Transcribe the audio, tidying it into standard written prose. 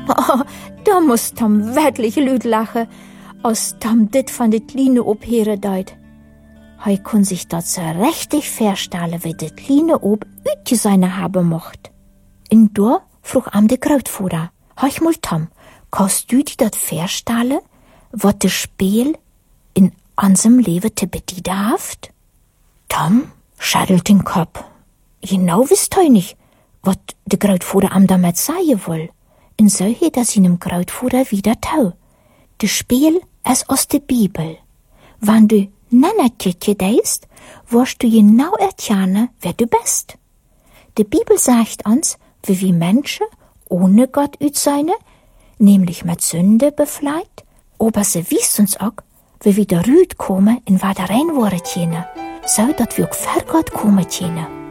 Oh, da muss Tom wirklich lüd lachen, als Tom dit van dit kleine opheren deut. Hij kon sich dat so richtig verstellen, wie dit kleine Ob uitgeseine haben mocht. Und da vroeg am de Grootvater, hach mal Tom, kannst du dir dat verstellen, wat de Spiel in unserem Leben te bedienen haft? Tom schüttelt den Kopf. Genau wisst er nicht, wat de Grootvater am damit sagen will. Und so hat seinem Grootvater wieder tau. De Spiel ist aus der Bibel. Wenn du Nannertje deist, wirst du genau erkennen, wer du bist. Die Bibel sagt uns, wie wir Menschen ohne Gott sein, nämlich mit Sünde befleit, aber sie wies uns auch, wie wir da rüd kommen in was da rein worden können, so dass wir auch vor Gott kommen können.